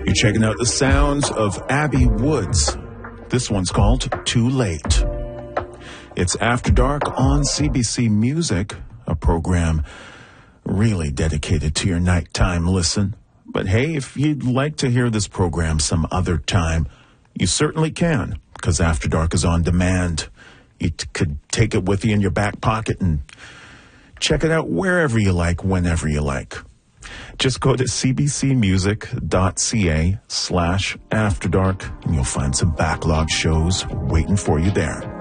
You're checking out the sounds of Abby Woods. This one's called Too Late. It's After Dark on CBC Music, a program really dedicated to your nighttime listen. But hey, if you'd like to hear this program some other time, you certainly can, because After Dark is on demand. You could take it with you in your back pocket and check it out wherever you like, whenever you like. Just go to cbcmusic.ca/afterdark and you'll find some backlog shows waiting for you there.